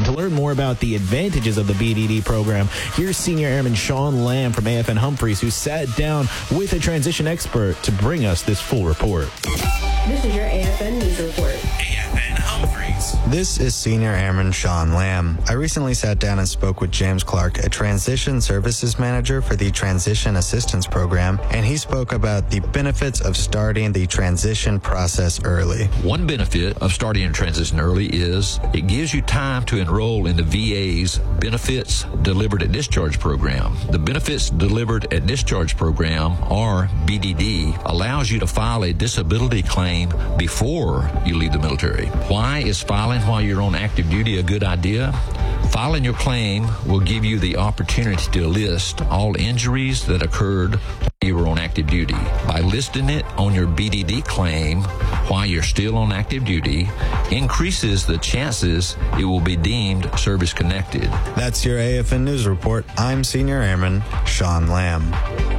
And to learn more about the advantages of the BDD program, here's Senior Airman Sean Lamb from AFN Humphreys, who sat down with a transition expert to bring us this full report. This is your AFN News Report. AFN Humphreys. This is Senior Airman Sean Lamb. I recently sat down and spoke with James Clark, a Transition Services Manager for the Transition Assistance Program, and he spoke about the benefits of starting the transition process early. One benefit of starting a transition early is it gives you time to enroll in the VA's Benefits Delivered at Discharge program. The Benefits Delivered at Discharge program, or BDD, allows you to file a disability claim before you leave the military. Why is filing while you're on active duty a good idea? Filing your claim will give you the opportunity to list all injuries that occurred while you were on active duty. By listing it on your BDD claim while you're still on active duty, increases the chances it will be deemed service-connected. That's your AFN News Report. I'm Senior Airman Sean Lamb.